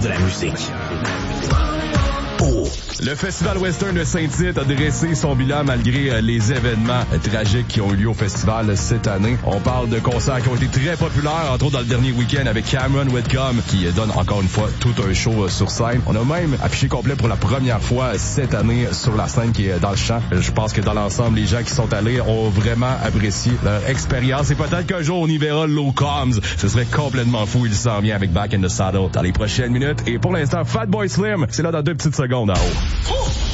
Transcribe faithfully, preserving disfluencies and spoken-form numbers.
de la musique. Oh. Le Festival Western de Saint-Tite a dressé son bilan malgré les événements tragiques qui ont eu lieu au festival cette année. On parle de concerts qui ont été très populaires, entre autres dans le dernier week-end avec Cameron Whitcomb qui donne encore une fois tout un show sur scène. On a même affiché complet pour la première fois cette année sur la scène qui est dans le champ. Je pense que dans l'ensemble, les gens qui sont allés ont vraiment apprécié leur expérience et peut-être qu'un jour on y verra Low Combs. Ce serait complètement fou. Il s'en vient avec Back in the Saddle dans les prochaines minutes. Et pour l'instant, Fatboy Slim, c'est là dans deux petites secondes en haut.